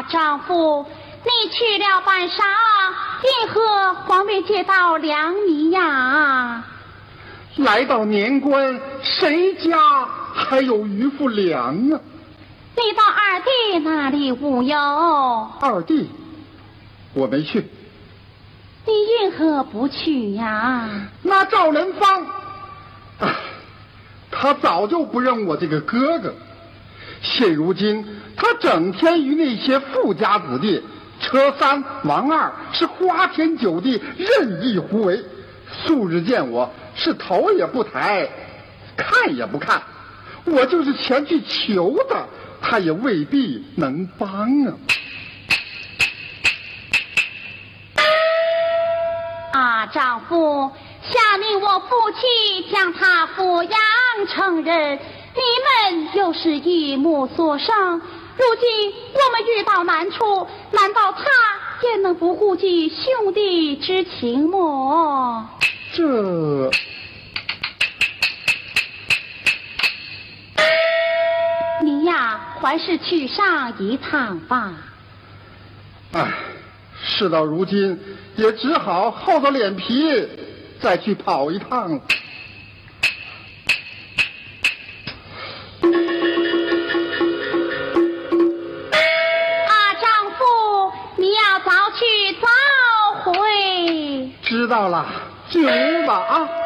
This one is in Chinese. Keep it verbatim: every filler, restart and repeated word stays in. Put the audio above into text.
丈夫，你去了半晌，因何还未接到良米呀？ 来到年关，谁家还有余富粮啊？ 你到二弟那里无有？ 二弟，我没去。 你因何不去呀？ 那赵仁芳，啊，他早就不认我这个哥哥。现如今，他整天与那些富家子弟车三王二是花天酒地，任意胡为。素日见我是头也不抬，看也不看。我就是前去求他，他也未必能帮啊。 啊，丈夫，下令我夫妻将他抚养成人，你们又是一母所生，如今我们遇到难处，难道他也能不顾及兄弟之情么？ 这你呀，还是去上一趟吧。 唉，事到如今，也只好厚着脸皮再去跑一趟了。 啊，丈夫，你要早去早回。 知道了，进屋吧啊。